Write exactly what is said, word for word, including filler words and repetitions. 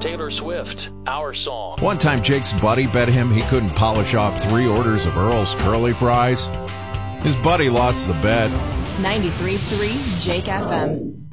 Taylor Swift, Our Song. One time Jake's buddy bet him he couldn't polish off three orders of Earl's curly fries. His buddy lost the bet. ninety-three point three Jake F M.